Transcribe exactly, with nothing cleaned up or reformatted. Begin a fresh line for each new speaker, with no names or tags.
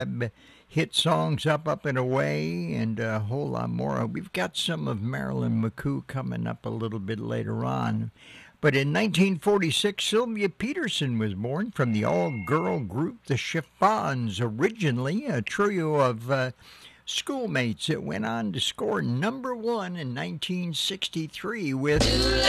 hit songs Up, Up and Away, and a whole lot more. We've got some of Marilyn McCoo coming up a little bit later on. But in nineteen forty-six, Sylvia Peterson was born from the all-girl group The Chiffons, originally a trio of uh, schoolmates that went on to score number one in nineteen sixty-three with